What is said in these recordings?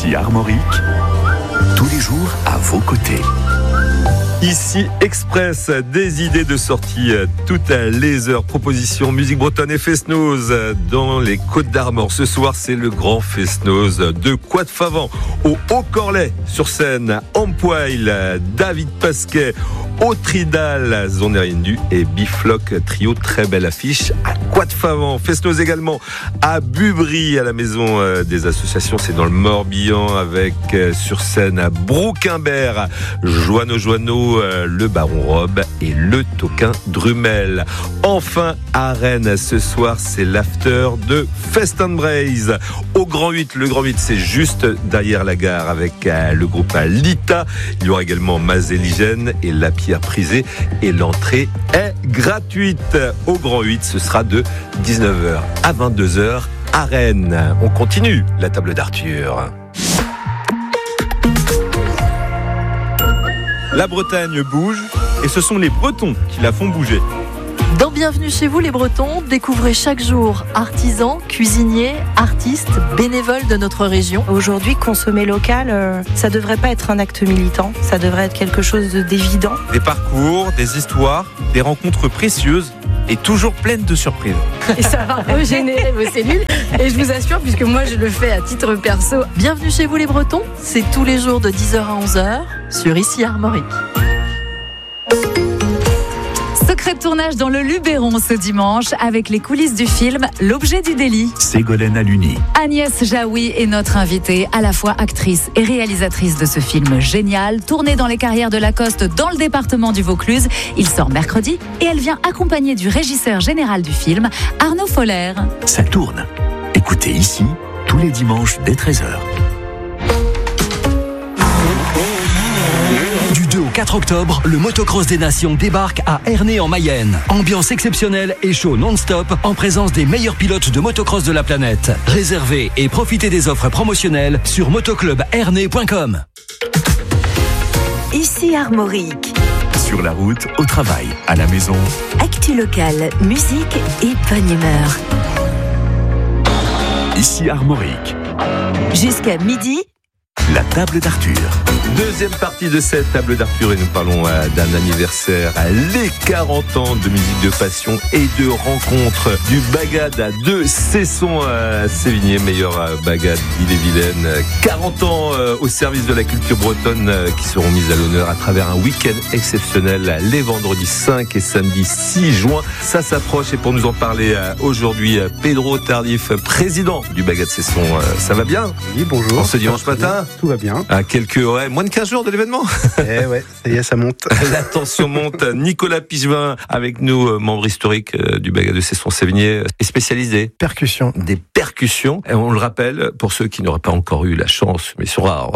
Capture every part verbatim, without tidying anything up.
Ici Armorique, tous les jours à vos côtés. Ici Express, des idées de sortie toutes les heures. Propositions musique bretonne et Fest-Noz dans les Côtes d'Armor. Ce soir, c'est le grand Fest-Noz de Quat'Favan au Haut-Corlay sur scène. Ampoil, David Pasquet, Autridal, Zone Riendu et Bifloc Trio. Très belle affiche à Quat'Favan. Fest-Noz également à Bubry, à la maison des associations. C'est dans le Morbihan avec sur scène à Brouquimbert, Joanneau Joanneau, le Baron Robe et le Toquin Drumel. Enfin à Rennes, ce soir, c'est l'after de Fest and Braise au Grand huit. Le Grand huit, c'est juste derrière la gare avec le groupe Lita. Il y aura également Mazéligène et La Pierre Prisée et l'entrée est gratuite. Au Grand huit, ce sera de dix-neuf heures à vingt-deux heures à Rennes. On continue la table d'Arthur. La Bretagne bouge et ce sont les Bretons qui la font bouger. Dans Bienvenue chez vous les Bretons, découvrez chaque jour artisans, cuisiniers, artistes, bénévoles de notre région. Aujourd'hui, consommer local, euh, ça devrait pas être un acte militant, ça devrait être quelque chose d'évident. Des parcours, des histoires, des rencontres précieuses et toujours pleines de surprises. Et ça va régénérer vos cellules. Et je vous assure, puisque moi je le fais à titre perso. Bienvenue chez vous les Bretons, c'est tous les jours de dix heures à onze heures sur Ici Armorique. Secret de tournage dans le Luberon ce dimanche avec les coulisses du film L'objet du délit. Ségolène Aluni. Agnès Jaoui est notre invitée, à la fois actrice et réalisatrice de ce film génial, tourné dans les carrières de Lacoste dans le département du Vaucluse. Il sort mercredi et elle vient accompagnée du régisseur général du film, Arnaud Foller. Ça tourne. Écoutez Ici, tous les dimanches dès treize heures. Du deux au quatre octobre, le Motocross des Nations débarque à Ernée en Mayenne. Ambiance exceptionnelle et show non-stop en présence des meilleurs pilotes de motocross de la planète. Réservez et profitez des offres promotionnelles sur motoclub ernée point com. Ici Armorique. Sur la route, au travail, à la maison. Actu locale, musique et bonne humeur. Ici Armorique. Jusqu'à midi. La table d'Arthur. Deuxième partie de cette table d'Arthur et nous parlons d'un anniversaire, les quarante ans de musique de passion et de rencontre du Bagad de Cesson à Sévigné, meilleur Bagad d'Ille-et-Vilaine. quarante ans au service de la culture bretonne qui seront mises à l'honneur à travers un week-end exceptionnel les vendredis cinq et samedi six juin. Ça s'approche et pour nous en parler aujourd'hui, Pedro Tardif, président du Bagad de Cesson. Ça va bien? Oui, bonjour. En ce dimanche matin? Tout va bien. À quelques, ouais, moins de quinze jours de l'événement. Eh ouais, ça y est, ça monte. La tension monte. Nicolas Pigevin avec nous, membre historique du Bagad de Cesson-Sévigné et spécialisé. Percussion. Des percussions. Et on le rappelle, pour ceux qui n'auraient pas encore eu la chance, mais ils sont rares,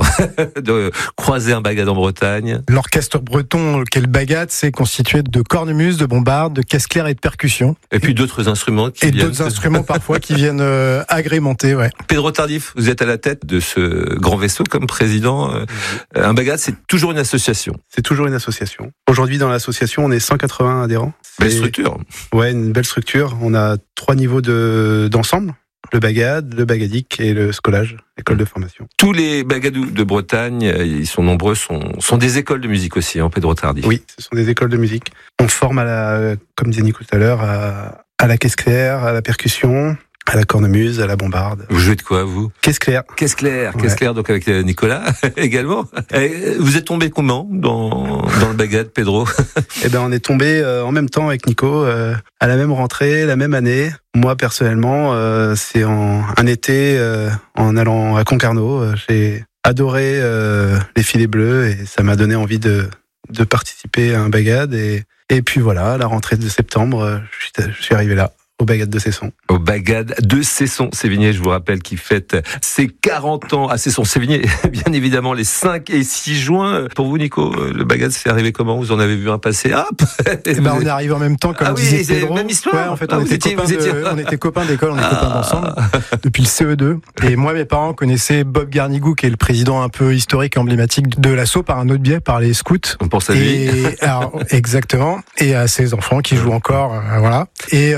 de croiser un Bagad en Bretagne. L'orchestre breton, qu'est le Bagad, c'est constitué de cornemuse, de bombarde, de caisse claire et de percussions. Et puis d'autres instruments qui et viennent. d'autres instruments parfois qui viennent euh, agrémenter, ouais. Pedro Tardif, vous êtes à la tête de ce grand vaisseau comme président. Euh, un Bagad, c'est toujours une association. C'est toujours une association. Aujourd'hui, dans l'association, on est cent quatre-vingts adhérents. Belle et... structure. Ouais, une belle structure. On a trois niveaux de, d'ensemble. Le Bagad, le Bagadique et le Scolage, école de formation. Tous les Bagadous de Bretagne, ils sont nombreux, sont, sont des écoles de musique aussi, hein, Pedro Tardif. Oui, ce sont des écoles de musique. On forme à la, comme disait Nico tout à l'heure, à, à la caisse claire, à la percussion, à la cornemuse, à la bombarde. Vous jouez de quoi, vous? Caisse claire. Caisse claire, caisse ouais. claire, donc avec Nicolas également. Et vous êtes tombé comment dans, dans le Bagad, Pedro? Eh ben, on est tombé euh, en même temps avec Nico, euh, à la même rentrée, la même année. Moi, personnellement, euh, c'est en un été, euh, en allant à Concarneau. Euh, j'ai adoré euh, les filets bleus et ça m'a donné envie de, de participer à un Bagad. Et, et puis voilà, à la rentrée de septembre, euh, je suis, je suis arrivé là. Au Bagad de Cesson. Au Bagad de Cesson-Sévigné, je vous rappelle, qui fête ses quarante ans à Cesson-Sévigné, bien évidemment, les cinq et six juin. Pour vous, Nico, le Bagad, c'est arrivé comment? Vous en avez vu un passer? Hop. Eh ben, on est arrivé en même temps, comme ah disait oui, c'est Pedro. la même histoire. Ouais, en fait, ah, on, était étiez, copains étiez... de, on était copains d'école, on est ah. copains d'ensemble depuis le C E deux. Et moi, mes parents connaissaient Bob Garnigou, qui est le président un peu historique et emblématique de l'assaut par un autre biais, par les scouts. On pense à lui. Et, alors, exactement. Et à ses enfants qui jouent encore, euh, voilà. Et euh, en fait,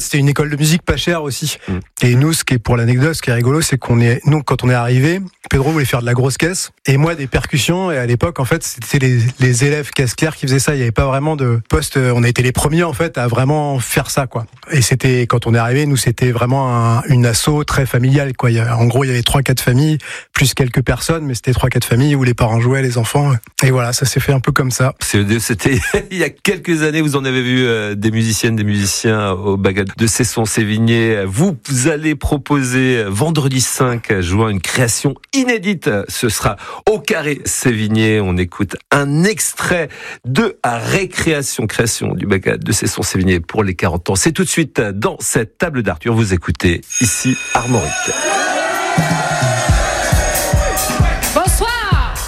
c'était une école de musique pas chère aussi. Mmh. Et nous, ce qui est pour l'anecdote, ce qui est rigolo, c'est qu'on est, nous, quand on est arrivé, Pedro voulait faire de la grosse caisse et moi des percussions. Et à l'époque, en fait, c'était les, les élèves caisse claire qui faisaient ça. Il n'y avait pas vraiment de poste. On a été les premiers en fait à vraiment faire ça, quoi. Et c'était quand on est arrivé, nous, c'était vraiment un, une asso très familiale, quoi. Il y a, en gros, il y avait trois, quatre familles plus quelques personnes, mais c'était trois, quatre familles où les parents jouaient, les enfants. Et voilà, ça s'est fait un peu comme ça. C'était il y a quelques années. Vous en avez vu euh, des musiciennes, des musiciens au Bagad de Cesson-Sévigné. Vous, vous allez proposer vendredi cinq juin une création inédite. Ce sera au Carré Sévigné. On écoute un extrait de Récréation, création du Bagad de Cesson-Sévigné pour les quarante ans. C'est tout de suite dans cette table d'Arthur. Vous écoutez ici Armorique.